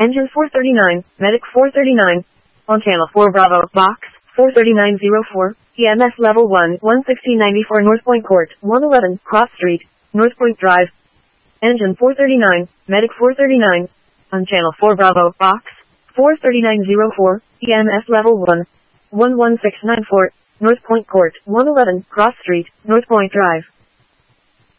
Engine 439, Medic 439. On channel 4 Bravo, box 43904, EMS level 1, 16094 North Point Court, 111, Cross Street, North Point Drive. Engine 439, Medic 439. On channel 4 Bravo, box 43904, EMS level 1, 11694, North Point Court, 111, Cross Street, North Point Drive.